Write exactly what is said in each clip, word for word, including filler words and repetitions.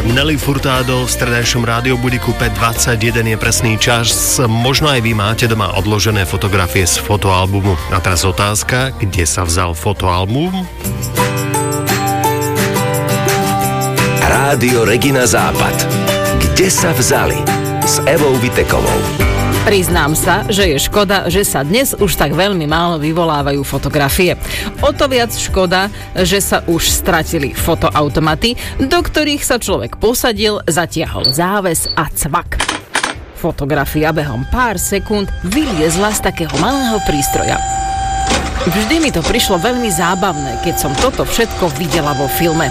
a Nelly Furtado v stredajšom rádiobudíku päť dvadsaťjeden je presný čas. Možno aj vy máte doma odložené fotografie z fotoalbumu. A teraz otázka, kde sa vzal fotoalbum? Rádio Regina Západ. Kde sa vzali? S Evou Vitekovou. Priznám sa, že je škoda, že sa dnes už tak veľmi málo vyvolávajú fotografie. O to viac škoda, že sa už stratili fotoautomaty, do ktorých sa človek posadil, zatiahol záves a cvak. Fotografia behom pár sekúnd vyliezla z takého malého prístroja. Vždy mi to prišlo veľmi zábavné, keď som toto všetko videla vo filme.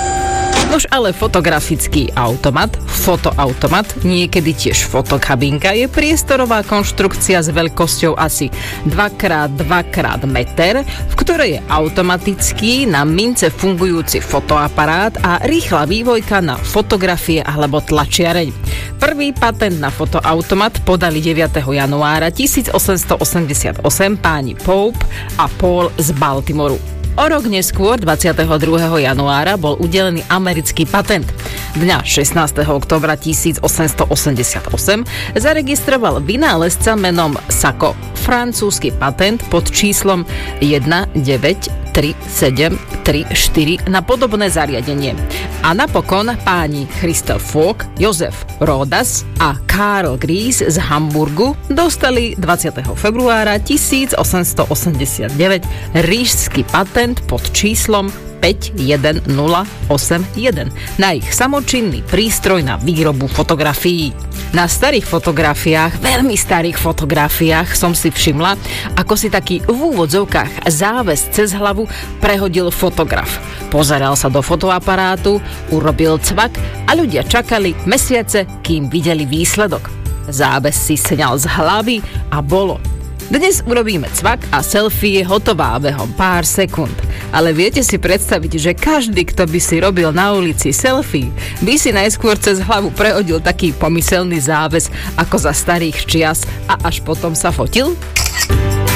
Nož ale fotografický automat, fotoautomat, niekedy tiež fotokabinka, je priestorová konštrukcia s veľkosťou asi dva krát dva krát meter, v ktorej je automatický na mince fungujúci fotoaparát a rýchla vývojka na fotografie alebo tlačiareň. Prvý patent na fotoautomat podali deviateho januára tisícosemstoosemdesiatosem páni Pope a Paul z Baltimoru. O rok neskôr, dvadsiateho druhého januára, bol udelený americký patent. Dňa šestnásteho októbra tisícosemstoosemdesiatosem zaregistroval vynálezca menom Sacco francúzsky patent pod číslom jeden deväť tri sedem tri štyri na podobné zariadenie. A napokon páni Christoph Fogg, Josef Rodas a Karl Gries z Hamburgu dostali dvadsiateho februára tisícosemstoosemdesiatdeväť ríšsky patent pod číslom päť jeden nula osem jeden na ich samočinný prístroj na výrobu fotografií. Na starých fotografiách, veľmi starých fotografiách som si všimla, ako si taký v úvodzovkách záves cez hlavu prehodil fotograf. Pozeral sa do fotoaparátu, urobil cvak a ľudia čakali mesiace, kým videli výsledok. Záves si sňal z hlavy a bolo. Dnes urobíme cvak a selfie je hotová behom pár sekúnd. Ale viete si predstaviť, že každý, kto by si robil na ulici selfie, by si najskôr cez hlavu prehodil taký pomyselný záves ako za starých čias a až potom sa fotil?